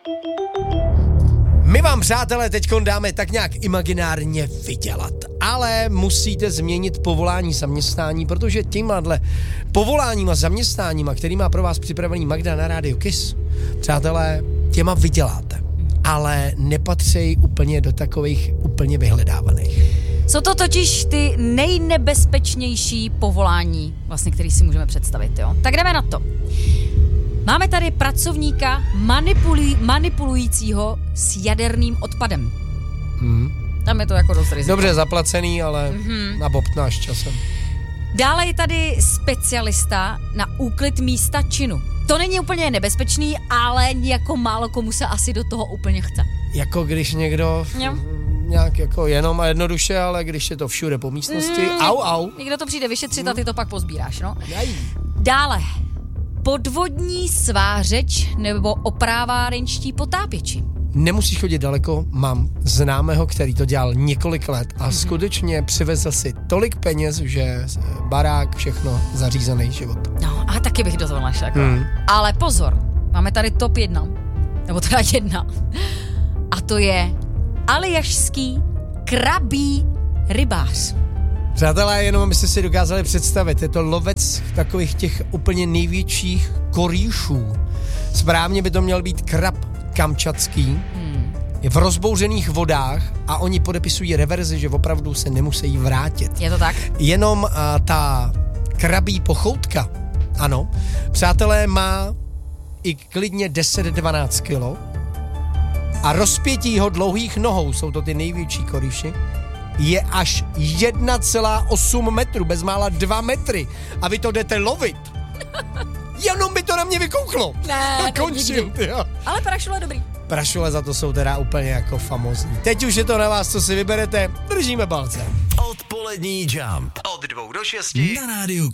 My vám, přátelé, teďkon dáme tak nějak imaginárně vydělat, ale musíte změnit povolání, zaměstnání, protože tímhle povoláníma, zaměstnáníma, který má pro vás připravený Magda na Rádiu Kiss, přátelé, těma vyděláte, ale nepatří úplně do takových úplně vyhledávaných. Jsou to totiž ty nejnebezpečnější povolání, vlastně, který si můžeme představit, jo. Tak jdeme na to. Máme tady pracovníka manipulujícího s jaderným odpadem. Tam je to jako dost riziko. Dobře zaplacený, ale nabobtnáš časem. Dále je tady specialista na úklid místa činu. To není úplně nebezpečný, ale jako málo komu se asi do toho úplně chce. Jako když někdo nějak jako jenom a jednoduše, ale když je to všude po místnosti, au. Někdo to přijde vyšetřit a ty to pak pozbíráš, no. Dále. Podvodní svářeč nebo oprávárenští potápěči. Nemusíš chodit daleko, mám známého, který to dělal několik let a skutečně přivezl si tolik peněz, že barák, všechno, zařízený život. No a taky bych do toho našel. Ale pozor, máme tady top 1, nebo teda 1. A to je aljašský krabí rybář. Přátelé, jenom abyste si dokázali představit, je to lovec takových těch úplně největších korýšů. Správně by to měl být krab kamčatský. Je v rozbouřených vodách a oni podepisují reverzi, že opravdu se nemusí vrátit. Je to tak? Jenom ta krabí pochoutka, ano, přátelé, má i klidně 10-12 kilo a rozpětí jeho dlouhých nohou, jsou to ty největší korýši, je až 1,8 metru, bezmála 2 metry a vy to jdete lovit. Jenom by to na mě vykouklo. Ne, končím, jo. Ale prašule dobrý. Prašule za to jsou teda úplně jako famózní. Teď už je to na vás, co si vyberete, držíme palce. Odpolední Jump od 2 do 6 na Rádiu